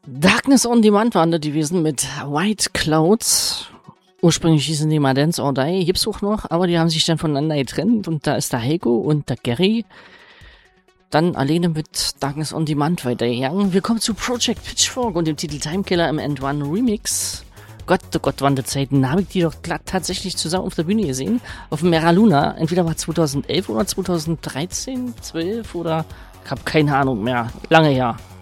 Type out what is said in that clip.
Darkness on Demand waren da gewesen mit White Clouds. Ursprünglich hießen die mal Dance or Die, gibt's auch noch, aber die haben sich dann voneinander getrennt und da ist der Heiko und der Gary dann alleine mit Darkness on Demand weitergegangen. Wir kommen zu Project Pitchfork und dem Titel Timekiller im End One Remix. Gott, oh Gott, wann die Zeiten, habe ich die doch tatsächlich zusammen auf der Bühne gesehen, auf dem Mera Luna. Entweder war 2011 oder 2013, 12 oder ich habe keine Ahnung mehr, lange her.